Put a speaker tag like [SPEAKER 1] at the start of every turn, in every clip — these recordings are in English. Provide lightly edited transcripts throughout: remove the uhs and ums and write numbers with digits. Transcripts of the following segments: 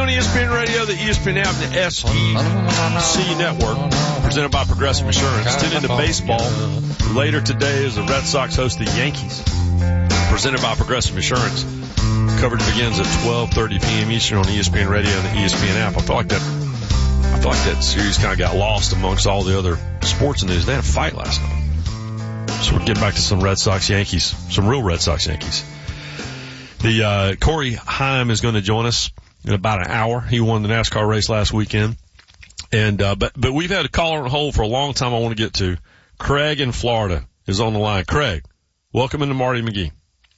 [SPEAKER 1] ESPN Radio, the ESPN app, the SEC Network, presented by Progressive Insurance. Tune into baseball. Later today as the Red Sox host the Yankees, presented by Progressive Insurance. Coverage begins at 12:30 p.m. Eastern on ESPN Radio and the ESPN app. I feel like that series kind of got lost amongst all the other sports news. They had a fight last night. So we'll get back to some Red Sox Yankees, some real Red Sox Yankees. The Corey Heim is going to join us in about an hour. He won the NASCAR race last weekend. And but we've had a caller on hold for a long time I want to get to. Craig in Florida is on the line. Craig, welcome into Marty McGee.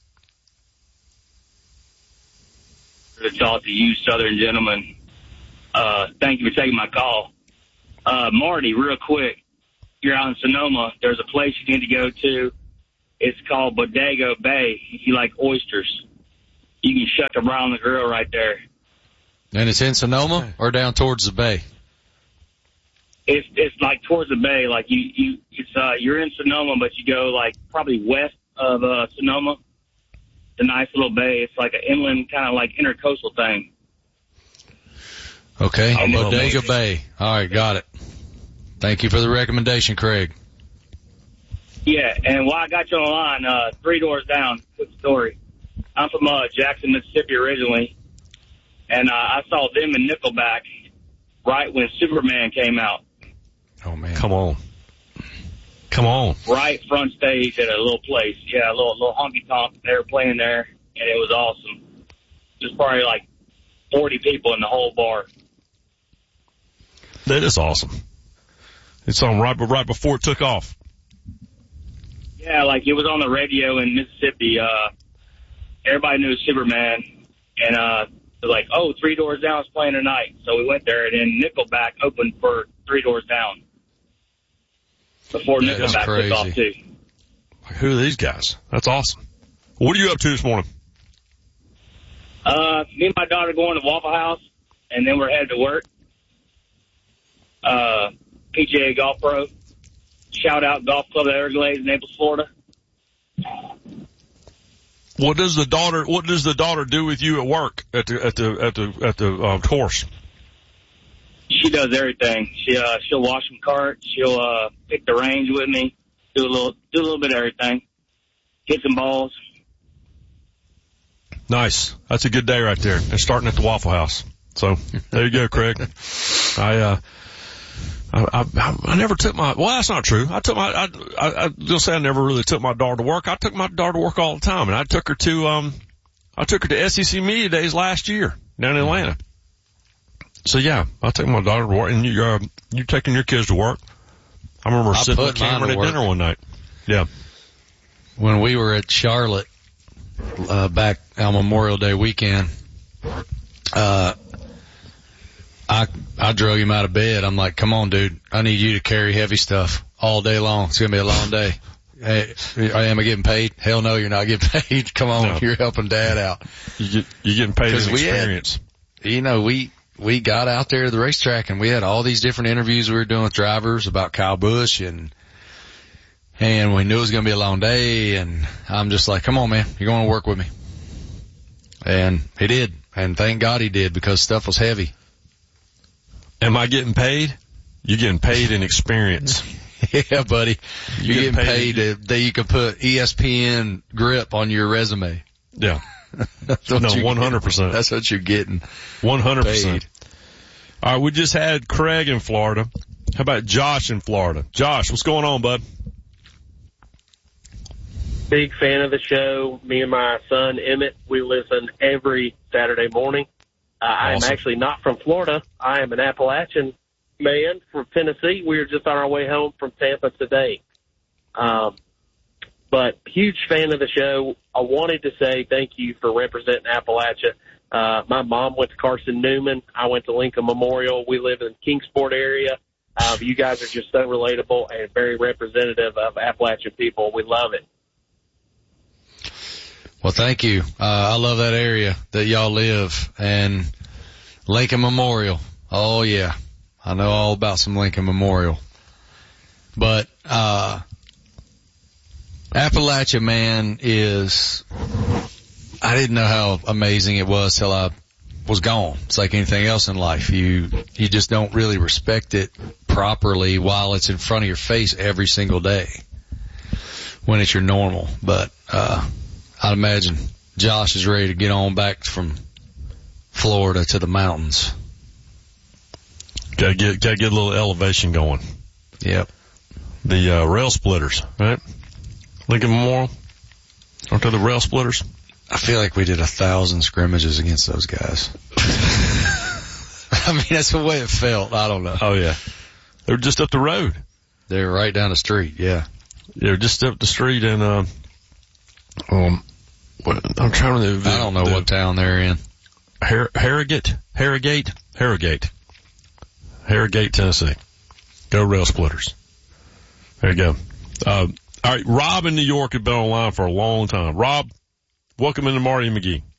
[SPEAKER 2] To talk to you, Southern gentlemen. Thank you for taking my call. Marty, real quick, you're out in Sonoma. There's a place you need to go to. It's called Bodega Bay. If you like oysters, you can shuck around the grill right there.
[SPEAKER 3] And it's in Sonoma or down towards the bay?
[SPEAKER 2] It's like towards the bay. Like you're in Sonoma, but you go like probably west of Sonoma. It's a nice little bay. It's like an inland kind of like intercoastal thing.
[SPEAKER 3] Okay, Bodega Bay. All right, got it. Thank you for the recommendation, Craig.
[SPEAKER 2] Yeah, and while I got you on the line, 3 doors down, quick story. I'm from Jackson, Mississippi originally, and I saw them in Nickelback right when Superman came out.
[SPEAKER 3] Oh, man.
[SPEAKER 1] Come on.
[SPEAKER 2] Right front stage at a little place. Yeah, a little honky-tonk. They were playing there, and it was awesome. There's probably like 40 people in the whole bar.
[SPEAKER 1] That is awesome. It's on right before it took off.
[SPEAKER 2] Yeah, like it was on the radio in Mississippi. Everybody knew Superman, and they're like, "Oh, 3 doors down is playing tonight." So we went there, and then Nickelback opened for 3 doors down before Nickelback took off too.
[SPEAKER 1] Who are these guys? That's awesome. What are you up to this morning?
[SPEAKER 2] Me and my daughter going to Waffle House, and then we're headed to work. PGA Golf Pro. Shout out Golf Club of Everglades, Naples, Florida.
[SPEAKER 1] What does the daughter do with you at work at the course?
[SPEAKER 2] She does everything. She'll wash some carts. She'll pick the range with me. Do a little bit of everything. Hit some balls.
[SPEAKER 1] Nice. That's a good day right there. They're starting at the Waffle House. So there you go, Craig. I never took well, that's not true. I'll say I never really took my daughter to work. I took my daughter to work all the time, and I took her to SEC Media Days last year down in Atlanta. So yeah, I took my daughter to work, and you taking your kids to work. I remember sitting with Cameron at dinner one night. Yeah.
[SPEAKER 3] When we were at Charlotte, back on Memorial Day weekend, I drug him out of bed. I'm like, come on, dude. I need you to carry heavy stuff all day long. It's going to be a long day. Hey, am I getting paid? Hell no, you're not getting paid. Come on, no. You're helping Dad out.
[SPEAKER 1] You're getting paid in experience.
[SPEAKER 3] We got out there to the racetrack, and we had all these different interviews we were doing with drivers about Kyle Busch, and we knew it was going to be a long day, and I'm just like, come on, man. You're going to work with me. And he did. And thank God he did, because stuff was heavy.
[SPEAKER 1] Am I getting paid? You're getting paid in experience.
[SPEAKER 3] Yeah, buddy. You're getting paid that you can put ESPN grip on your resume.
[SPEAKER 1] Yeah. No, 100%.
[SPEAKER 3] That's what you're getting.
[SPEAKER 1] 100%. All right, we just had Craig in Florida. How about Josh in Florida? Josh, what's going on, bud?
[SPEAKER 4] Big fan of the show. Me and my son, Emmett, we listen every Saturday morning.
[SPEAKER 1] Awesome.
[SPEAKER 4] I'm actually not from Florida. I am an Appalachian man from Tennessee. We were just on our way home from Tampa today. But huge fan of the show. I wanted to say thank you for representing Appalachia. My mom went to Carson Newman. I went to Lincoln Memorial. We live in the Kingsport area. You guys are just so relatable and very representative of Appalachian people. We love it.
[SPEAKER 3] Well, thank you. I love that area that y'all live, and Lincoln Memorial. Oh yeah. I know all about some Lincoln Memorial. But, Appalachia, man, I didn't know how amazing it was till I was gone. It's like anything else in life. You just don't really respect it properly while it's in front of your face every single day when it's your normal. But, I'd imagine Josh is ready to get on back from Florida to the mountains.
[SPEAKER 1] Gotta get a little elevation going.
[SPEAKER 3] Yep.
[SPEAKER 1] The, rail splitters, right? Lincoln Memorial. Aren't they the rail splitters?
[SPEAKER 3] I feel like we did 1,000 scrimmages against those guys. I mean, that's the way it felt. I don't know.
[SPEAKER 1] Oh yeah. They were just up the road.
[SPEAKER 3] They were right down the street. Yeah.
[SPEAKER 1] They were just up the street and, I'm trying to,
[SPEAKER 3] I don't know what town they're in.
[SPEAKER 1] Harrogate, Tennessee. Go rail splitters. There you go. All right. Rob in New York had been online for a long time. Rob, welcome into Marty and McGee.